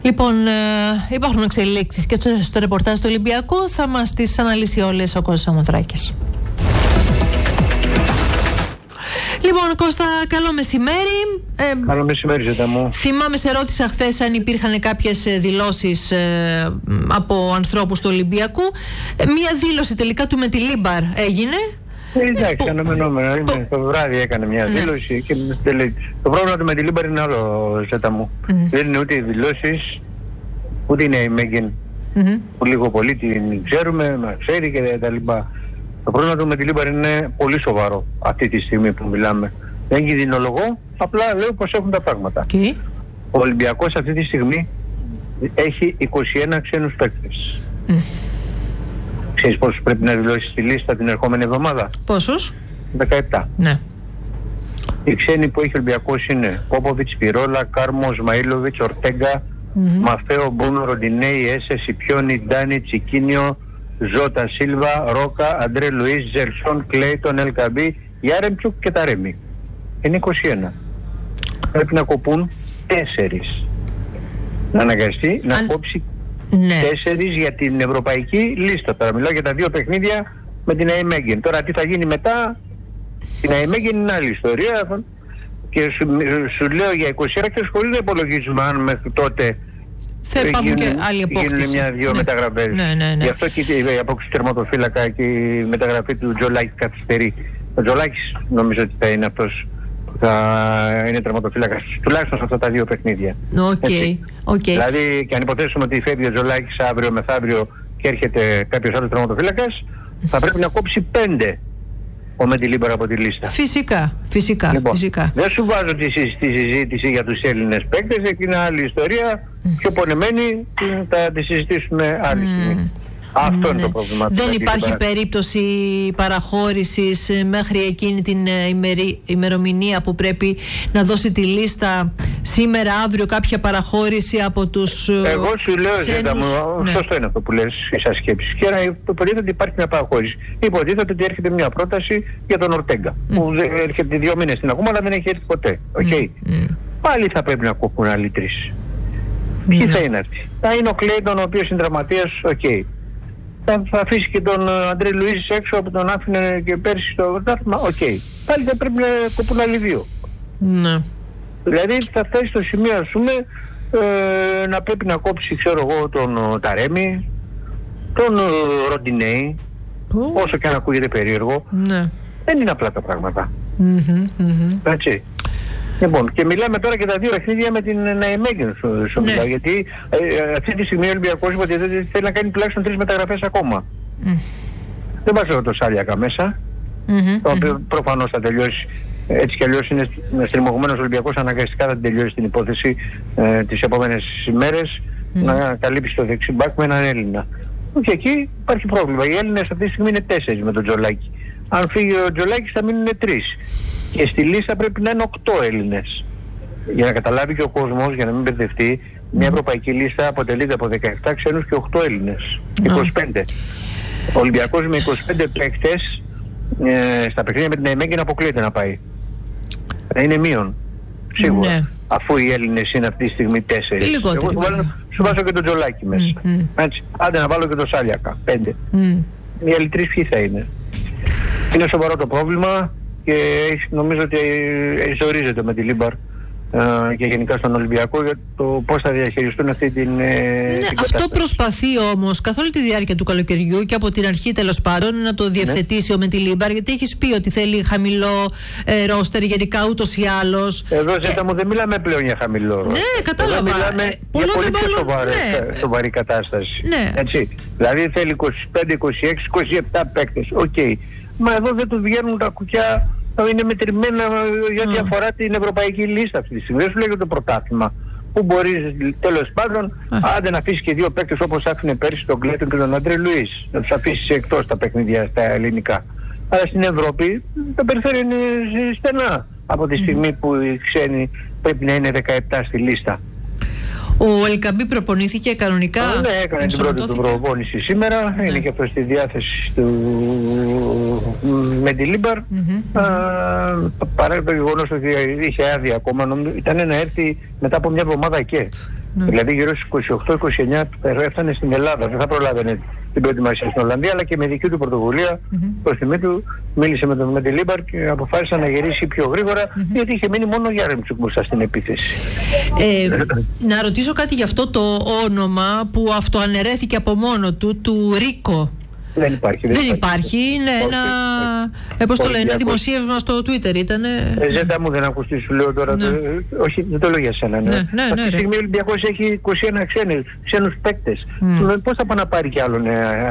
Λοιπόν, υπάρχουν εξελίξεις και στο ρεπορτάζ του Ολυμπιακού. Θα μας τις αναλύσει όλες ο Κώστας Σαμοθράκης. Λοιπόν, Κώστα, καλό μεσημέρι. Καλό μεσημέρι, Ζέτα μου. Θυμάμαι, σε ρώτησα χθες αν υπήρχαν κάποιες δηλώσεις από ανθρώπους του Ολυμπιακού. Μία δήλωση τελικά του Μετιλίμπαρ έγινε. Εντάξει, αναμενόμενο. Το βράδυ έκανε μια δήλωση και το πρόβλημα του Μετιλίμπαρ είναι άλλο, Ζέτα μου. Δεν είναι ούτε οι δηλώσεις, ούτε είναι η Μέγεν που λίγο πολύ την ξέρουμε, μας ξέρει και τα λοιπά. Το πρόβλημα του Μετιλίμπαρ είναι πολύ σοβαρό αυτή τη στιγμή που μιλάμε. Δεν κινδυνολογώ, απλά λέω πως έχουν τα πράγματα. Ο Ολυμπιακός αυτή τη στιγμή έχει 21 ξένους παίκτες. Ξέρεις πόσους πρέπει να δηλώσει στη λίστα την ερχόμενη εβδομάδα? Πόσους? 17. Ναι. Οι ξένοι που έχει ο Ολυμπιακός είναι Πόποβιτς, Πυρόλα, Κάρμο, Σμαΐλοβιτς, Ορτέγκα, Μαφέο, Μπούνο, Ροντινέη, Έσε, Σιπιόνι, Ντάνι, Τσικίνιο, Ζώτα, Σίλβα, Ρόκα, Αντρέ Λουίς, Ζερσόν, Κλέιτον, Ελκαμπή, Γιάρεμτσουκ και Ταρέμι. Είναι 21. Πρέπει να κοπούν 4. Να αναγκαστεί να κόψει 4 για την ευρωπαϊκή λίστα. Τώρα μιλάω για τα 2 παιχνίδια με την ΑΕΜΕΓΕΝ. Τώρα τι θα γίνει μετά, την ΑΕΜΕΓΕΝ είναι άλλη ιστορία. Και σου λέω για 21 και χωρίς να υπολογίζουμε αν μέχρι τότε θα υπάρχουν και άλλοι απόκτηση. Γίνουν μια-δυο μεταγραφές. Ναι. Γι' αυτό και η απόκτηση τερματοφύλακα και η μεταγραφή του Τζολάκη καθυστερεί. Ο Τζολάκης νομίζω ότι θα είναι αυτός που θα είναι τερματοφύλακας τουλάχιστον σε αυτά τα 2 παιχνίδια. Δηλαδή, και αν υποθέσουμε ότι φεύγει ο Τζολάκης αύριο μεθαύριο και έρχεται κάποιος άλλος τερματοφύλακας, θα πρέπει να κόψει 5 ο Μετιλίμπαρ από τη λίστα. Φυσικά. Δεν σου βάζω τη συζήτηση για τους Έλληνες παίκτες, εκεί είναι άλλη ιστορία, πιο πονεμένη, θα τη συζητήσουμε άλλη στιγμή. Αυτό είναι το πρόβλημα. Δεν υπάρχει περίπτωση παραχώρησης μέχρι εκείνη την ημερομηνία που πρέπει να δώσει τη λίστα σήμερα, αύριο, κάποια παραχώρηση από τους Εγώ σου λέω, Ζέτα μου, σωστό είναι αυτό που λες, ίσα σκέψεις. Και υποτίθεται ότι υπάρχει μια παραχώρηση. Υποτίθεται ότι έρχεται μια πρόταση για τον Ορτέγκα, που έρχεται 2 μήνες στην ακόμα, αλλά δεν έχει έρθει ποτέ. Πάλι θα πρέπει να κόβουν άλλοι 3. Ποιοι θα είναι αυτοί? Θα είναι ο Κλέιτον, ο οποίος είναι τραυματίας, θα αφήσει και τον Αντρέ Λουίς έξω που τον άφηνε και πέρσι στο πρωτάθλημα, πάλι θα πρέπει να κοπούν άλλοι 2. Δηλαδή θα φτάσει στο σημείο, ας πούμε, να πρέπει να κόψει, ξέρω εγώ, τον Ταρέμι, τον Ροντινέη, όσο και αν ακούγεται περίεργο. Δεν είναι απλά τα πράγματα. Έτσι. Λοιπόν, και μιλάμε τώρα και τα 2 παιχνίδια με την ΑΕΜΕΓΕΝ σου μιλάω, γιατί αυτή τη στιγμή ο Ολυμπιακός υποτίθεται θέλει να κάνει τουλάχιστον 3 μεταγραφές ακόμα. Δεν βάζω το Σάλιακα μέσα, το οποίο προφανώς θα τελειώσει, έτσι κι αλλιώς είναι στριμωγμένος ο Ολυμπιακός, αναγκαστικά θα την τελειώσει την υπόθεση τις επόμενες ημέρες, να καλύψει το δεξιμπάκ με έναν Έλληνα. Και εκεί υπάρχει πρόβλημα. Οι Έλληνες αυτή τη στιγμή είναι 4 με τον Τζολάκη. Αν φύγει ο Τζολάκης θα μείνουν 3. Και στη λίστα πρέπει να είναι 8 Έλληνες. Για να καταλάβει και ο κόσμος, για να μην μπερδευτεί, μια ευρωπαϊκή λίστα αποτελείται από 17 ξένους και 8 Έλληνες. 25. Ο Ολυμπιακός με 25 παίκτες στα παιχνίδια με την ΑΕΜΕΓΕΝ αποκλείεται να πάει. Θα είναι μείον. Σίγουρα. Αφού οι Έλληνες είναι αυτή τη στιγμή 4. Εγώ σου βάζω και τον Τζολάκη μέσα. Άντε να βάλω και τον Σάλιακα. 5. Οι άλλοι 3 ποιοι θα είναι? Είναι σοβαρό το πρόβλημα. Και νομίζω ότι ζορίζεται με τη Λίμπαρ και γενικά στον Ολυμπιακό για το πώς θα διαχειριστούν αυτή την αυτό κατάσταση. Προσπαθεί όμως καθ' όλη τη διάρκεια του καλοκαιριού και από την αρχή τέλος πάντων να το διευθετήσει ο Μετιλίμπαρ, γιατί έχεις πει ότι θέλει χαμηλό ρόστερ γενικά ούτως ή άλλος. Εδώ Ζέτα μου δεν μιλάμε πλέον για χαμηλό ρόστερ. Ναι, κατάλαβα. Μιλάμε για πολύ πιο σοβαρή κατάσταση. Έτσι. Δηλαδή θέλει 25, 26, 27 παίκτες. Μα εδώ δεν του βγαίνουν τα κουκιά, είναι μετρημένα για διαφορά την ευρωπαϊκή λίστα αυτή τη στιγμή. Δεν σου λέγεται το πρωτάθλημα. Που μπορείς τέλος πάντων, άντε να αφήσεις και 2 παίκτες όπως άφηνε πέρσι τον Κλέτον και τον Αντρέ Λουίς. Να τους αφήσεις εκτός τα παιχνίδια στα ελληνικά. Αλλά στην Ευρώπη τα περιθώρια είναι στενά από τη στιγμή που οι ξένοι πρέπει να είναι 17 στη λίστα. Ο Ελκαμπή προπονήθηκε κανονικά. Ναι, έκανε την πρώτη του προπόνηση σήμερα. Είναι και αυτό στη διάθεση του Μετιλίμπαρ. Παρά το γεγονός ότι είχε άδεια ακόμα, ήταν να έρθει μετά από μια εβδομάδα και. Δηλαδή γύρω στις 28-29 έφτανε στην Ελλάδα. Δεν θα προλάβαινε την προετοιμασία στην Ολλανδία, αλλά και με δική του πρωτοβουλία προς τιμή του μίλησε με τη Λίμπαρ και αποφάσισε να γυρίσει πιο γρήγορα, γιατί είχε μείνει μόνο ο Γιάρεμτσουκ μπροστά στην επίθεση. Να ρωτήσω κάτι για αυτό το όνομα που αυτοαναιρέθηκε από μόνο του Ρίκο. Δεν υπάρχει. Δεν υπάρχει. Είναι ένα δημοσίευμα στο Twitter ήταν. Ζέτα μου, δεν ακουστεί, σου λέω τώρα. Όχι, δεν το λέω για σένα. Αυτή τη στιγμή ο Ολυμπιακός έχει 21 ξένους παίκτες. Πώς θα πάει να πάρει κι άλλον